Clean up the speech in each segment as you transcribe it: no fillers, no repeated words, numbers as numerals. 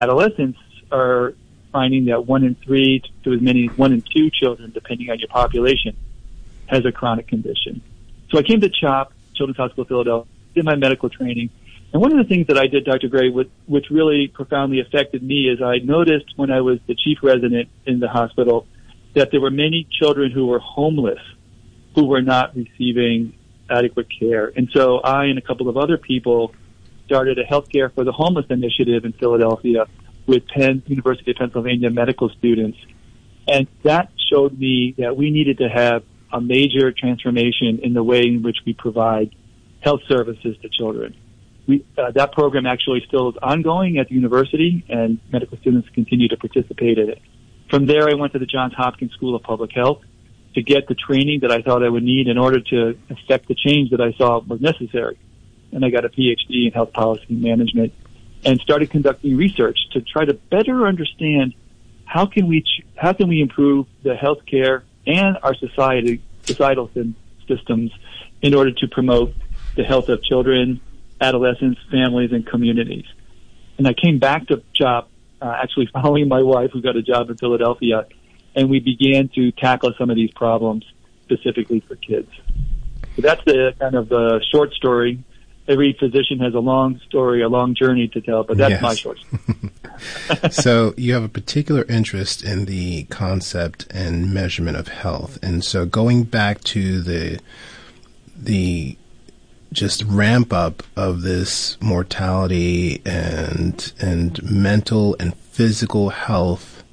adolescents are finding that 1 in 3 to as many as 1 in 2 children, depending on your population, has a chronic condition. So I came to CHOP, Children's Hospital of Philadelphia, did my medical training. And one of the things that I did, Dr. Gray, which really profoundly affected me is I noticed when I was the chief resident in the hospital that there were many children who were homeless who were not receiving adequate care. And so I and a couple of other people started a Healthcare for the Homeless initiative in Philadelphia with Penn University of Pennsylvania medical students. And that showed me that we needed to have a major transformation in the way in which we provide health services to children. That program actually still is ongoing at the university, and medical students continue to participate in it. From there, I went to the Johns Hopkins School of Public Health to get the training that I thought I would need in order to affect the change that I saw was necessary. And I got a PhD in health policy management and started conducting research to try to better understand how can we improve the healthcare and our societal systems in order to promote the health of children, adolescents, families, and communities. And I came back to CHOP, actually following my wife, who got a job in Philadelphia, and we began to tackle some of these problems specifically for kids. So that's the kind of the short story. Every physician has a long story, a long journey to tell, but that's my short story. So you have a particular interest in the concept and measurement of health. And so going back to the just ramp up of this mortality and mental and physical health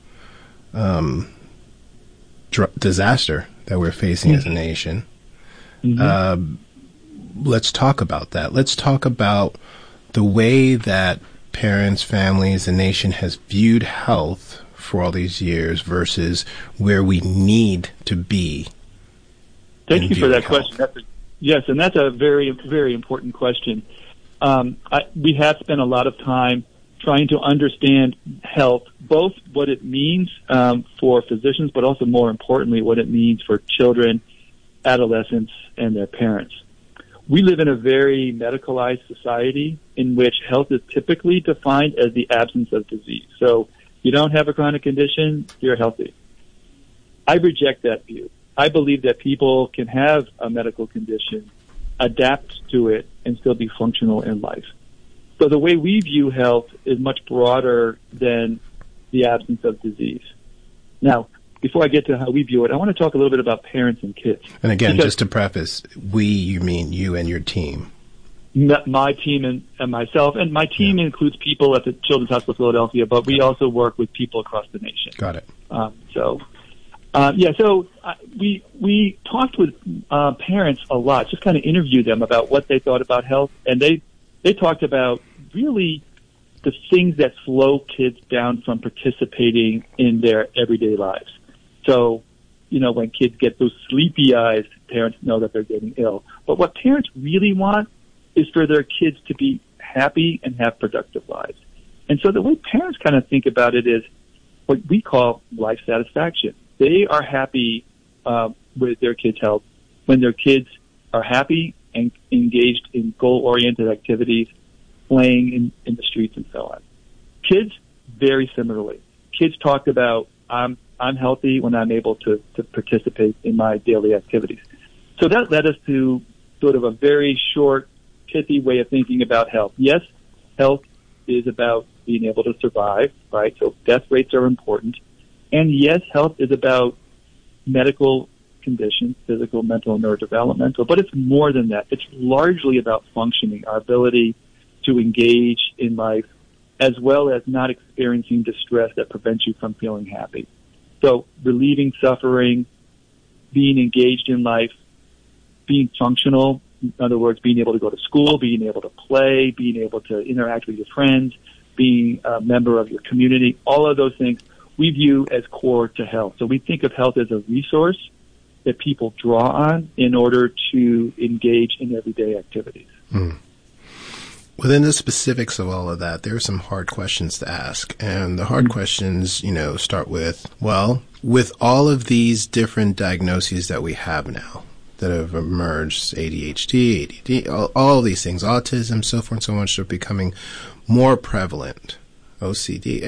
disaster that we're facing as a nation. Let's talk about that. Let's talk about the way that parents, families, the nation has viewed health for all these years versus where we need to be. Thank you for that question. Yes, and that's a very, very important question. We have spent a lot of time trying to understand health, both what it means for physicians, but also more importantly, what it means for children, adolescents, and their parents. We live in a very medicalized society in which health is typically defined as the absence of disease. So you don't have a chronic condition, you're healthy. I reject that view. I believe that people can have a medical condition, adapt to it, and still be functional in life. So the way we view health is much broader than the absence of disease. Now, before I get to how we view it, I want to talk a little bit about parents and kids. And again, just to preface, you mean you and your team. My team and myself, and my team includes people at the Children's Hospital of Philadelphia, but we also work with people across the nation. Got it. So we talked with parents a lot, just kind of interviewed them about what they thought about health, and they talked about really the things that slow kids down from participating in their everyday lives. So, when kids get those sleepy eyes, parents know that they're getting ill. But what parents really want is for their kids to be happy and have productive lives. And so the way parents kind of think about it is what we call life satisfaction. They are happy with their kids' health when their kids are happy and engaged in goal-oriented activities, playing in the streets and so on. Kids, very similarly. Kids talk about, I'm healthy when I'm able to participate in my daily activities. So that led us to sort of a very short, pithy way of thinking about health. Yes, health is about being able to survive, right? So death rates are important. And yes, health is about medical conditions, physical, mental, neurodevelopmental, but it's more than that. It's largely about functioning, our ability to engage in life, as well as not experiencing distress that prevents you from feeling happy. So relieving suffering, being engaged in life, being functional, in other words, being able to go to school, being able to play, being able to interact with your friends, being a member of your community, all of those things we view as core to health. So we think of health as a resource that people draw on in order to engage in everyday activities. Within the specifics of all of that, there are some hard questions to ask. And the hard questions, start with, with all of these different diagnoses that we have now that have emerged, ADHD, ADD, all these things, autism, so forth and so on, are becoming more prevalent. OCD.